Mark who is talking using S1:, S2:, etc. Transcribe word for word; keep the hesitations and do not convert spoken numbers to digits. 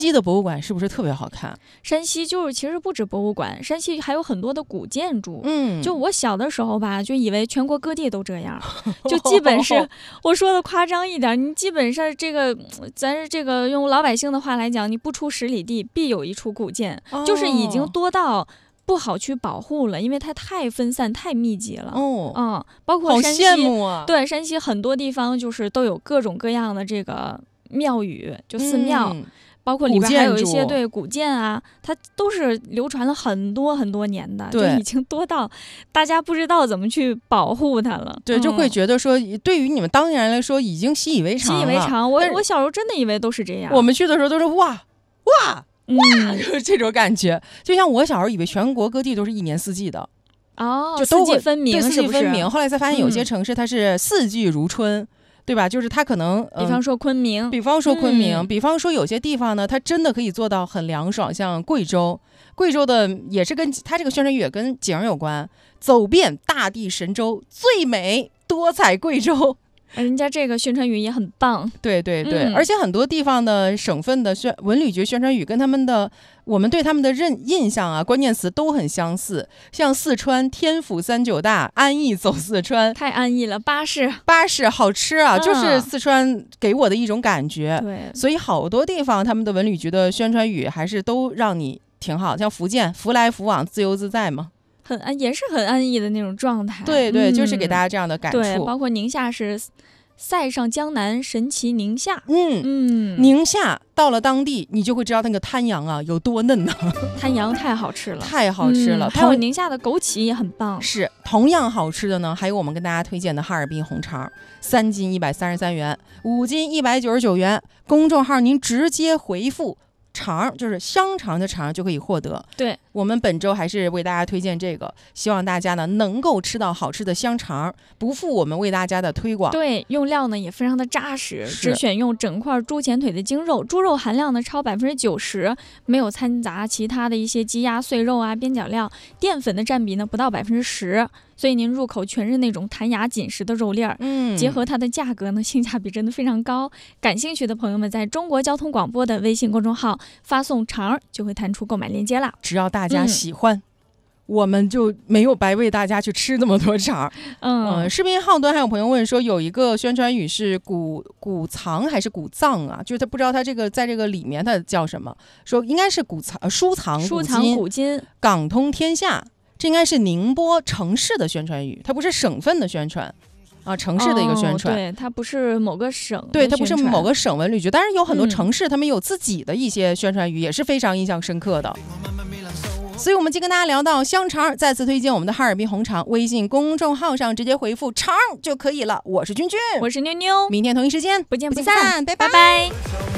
S1: 西的博物馆是不是特别好看？
S2: 山西就是其实不止博物馆，山西还有很多的古建筑。
S1: 嗯，
S2: 就我小的时候吧，就以为全国各地都这样，就基本是我说的夸张一点，你基本上这个咱是这个用老百姓的话来讲，你不出十里地必有一处古建，哦、就是已经多到不好去保护了，因为它太分散、太密集了。
S1: 哦，
S2: 嗯，包括山西，
S1: 好羡慕啊！
S2: 对，山西很多地方就是都有各种各样的这个庙宇，就寺庙。嗯，包括里边还有一些对古建啊，它都是流传了很多很多年的，就已经多到大家不知道怎么去保护它了。
S1: 对，嗯、就会觉得说，对于你们当年人来说，已经习以为常了。
S2: 习以为常，我我小时候真的以为都是这样。
S1: 我们去的时候都是哇哇哇，就是这种感觉。就像我小时候以为全国各地都是一年四季的，
S2: 哦，
S1: 就都
S2: 四季分明，
S1: 对，四季分明。
S2: 是
S1: 后来才发现有些城市它是四季如春。嗯，对吧？就是它可能、
S2: 嗯，比方说昆明，
S1: 比方说昆明、嗯，比方说有些地方呢，它真的可以做到很凉爽，像贵州，贵州的也是跟它这个宣传语也跟景有关，走遍大地神州，最美多彩贵州。
S2: 人家这个宣传语也很棒，
S1: 对对对、嗯，而且很多地方的省份的宣文旅局宣传语跟他们的我们对他们的认印象啊，关键词都很相似，像四川天府三九大，安逸走四川，
S2: 太安逸了，巴适
S1: 巴适好吃啊、嗯，就是四川给我的一种感觉。
S2: 对，
S1: 所以好多地方他们的文旅局的宣传语还是都让你挺好，像福建福来福往，自由自在嘛。
S2: 很安，也是很安逸的那种状态。
S1: 对对、
S2: 嗯，
S1: 就是给大家这样的感触。
S2: 对，包括宁夏是塞上江南，神奇宁夏。
S1: 嗯嗯，宁夏到了当地，你就会知道那个滩羊啊有多嫩呢。
S2: 滩羊太好吃了，
S1: 太好吃了。
S2: 嗯、还有宁夏的枸杞也很棒。
S1: 是，同样好吃的呢，还有我们跟大家推荐的哈尔滨红肠，三斤一百三十三元，五斤一百九十九元。公众号您直接回复。肠就是香肠的肠就可以获得。
S2: 对，
S1: 我们本周还是为大家推荐这个，希望大家呢能够吃到好吃的香肠，不负我们为大家的推广。
S2: 对，用料呢也非常的扎实，只选用整块猪前腿的精肉，猪肉含量呢超百分之九十，没有掺杂其他的一些鸡鸭碎肉啊、边角料，淀粉的占比呢不到百分之十。所以您入口全是那种弹牙紧实的肉粒儿，嗯，结合它的价格呢，性价比真的非常高。感兴趣的朋友们，在中国交通广播的微信公众号发送肠就会弹出购买链接啦。
S1: 只要大家喜欢、嗯，我们就没有白为大家去吃那么多肠。嗯，呃、视频号端还有朋友问说，有一个宣传语是古古藏还是古藏啊？就是他不知道他这个在这个里面它叫什么，说应该是古藏、呃、书藏
S2: 书藏古今，
S1: 港通天下。这应该是宁波城市的宣传语，它不是省份的宣传啊，城市的一个宣传。
S2: 哦、对，它不是某个省，
S1: 对，它不是某个省文旅局，但是有很多城市，他们有自己的一些宣传语，也是非常印象深刻的。所以我们今天跟大家聊到香肠，再次推荐我们的哈尔滨红肠，微信公众号上直接回复肠就可以了。我是君君，
S2: 我是妞妞，
S1: 明天同一时间
S2: 不见不
S1: 散，
S2: 散，
S1: 拜
S2: 拜拜。